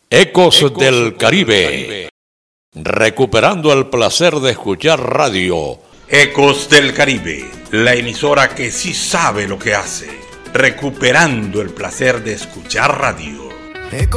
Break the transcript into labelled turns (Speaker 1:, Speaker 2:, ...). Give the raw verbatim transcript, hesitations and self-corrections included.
Speaker 1: Ecos, Ecos del Caribe. Caribe. Recuperando el placer de escuchar radio.
Speaker 2: Ecos del Caribe, la emisora que sí sabe lo que hace. Recuperando el placer de escuchar radio. Ecos